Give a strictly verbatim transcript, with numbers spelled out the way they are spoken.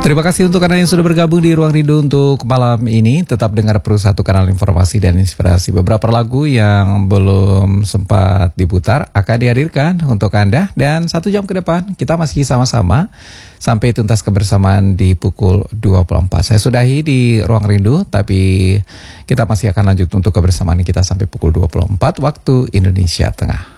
Terima kasih untuk Anda yang sudah bergabung di Ruang Rindu untuk malam ini. Tetap dengar Pro satu kanal informasi dan inspirasi. Beberapa lagu yang belum sempat diputar akan dihadirkan untuk Anda. Dan satu jam ke depan kita masih sama-sama sampai tuntas kebersamaan di pukul dua puluh empat. Saya sudahi di Ruang Rindu, tapi kita masih akan lanjut untuk kebersamaan kita sampai pukul dua puluh empat waktu Indonesia Tengah.